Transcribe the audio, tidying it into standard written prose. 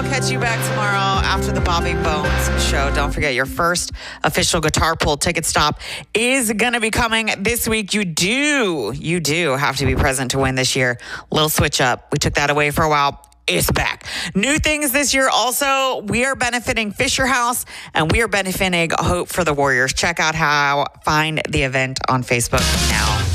We'll catch you back tomorrow after the Bobby Bones show. Don't forget, your first official Guitar Pull ticket stop is going to be coming this week. You do have to be present to win this year. Little switch up. We took that away for a while. It's back. New things this year also. We are benefiting Fisher House and we are benefiting Hope for the Warriors. Check out find the event on Facebook now.